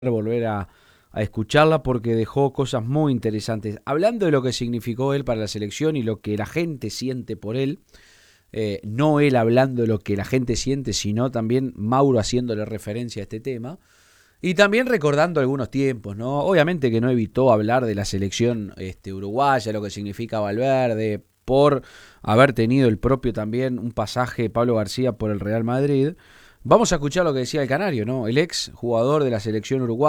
volver a escucharla porque dejó cosas muy interesantes. Hablando de lo que significó él para la selección y lo que la gente siente por él, no él hablando de lo que la gente siente, sino también Mauro haciéndole referencia a este tema. Y también recordando algunos tiempos, ¿no? Obviamente que no evitó hablar de la selección uruguaya, lo que significa Valverde, por haber tenido el propio también un pasaje Pablo García por el Real Madrid. Vamos a escuchar lo que decía el canario, ¿no? El ex jugador de la selección uruguaya.